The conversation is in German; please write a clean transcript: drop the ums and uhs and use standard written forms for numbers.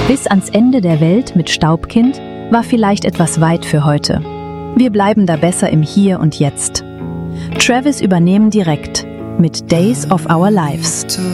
Bis ans Ende der Welt mit Staubkind war vielleicht etwas weit für heute. Wir bleiben da besser im Hier und Jetzt. Travis übernehmen direkt mit Days of Our Lives.